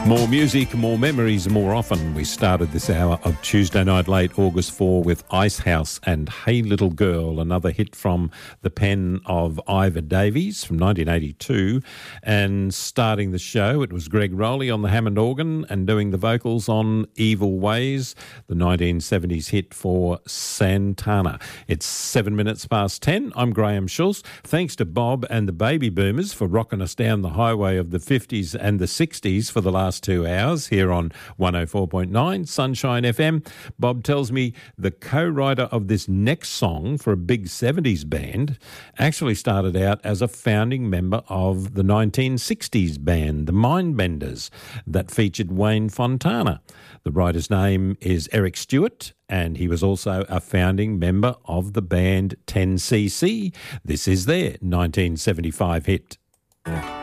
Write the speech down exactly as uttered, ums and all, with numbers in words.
More music, more memories, more often. We started this hour of Tuesday Night Late, August fourth, with Icehouse and Hey Little Girl, another hit from the pen of Ivor Davies from nineteen eighty-two. And starting the show, it was Greg Rowley on the Hammond organ and doing the vocals on Evil Ways, the nineteen seventies hit for Santana. It's seven minutes past ten. I'm Graham Schultz. Thanks to Bob and the Baby Boomers for rocking us down the highway of the fifties and the sixties for the last two hours here on one oh four point nine Sunshine F M. Bob tells me the co-writer of this next song for a big seventies band actually started out as a founding member of the nineteen sixties band, the Mindbenders, that featured Wayne Fontana. The writer's name is Eric Stewart, and he was also a founding member of the band ten C C. This is their nineteen seventy-five hit.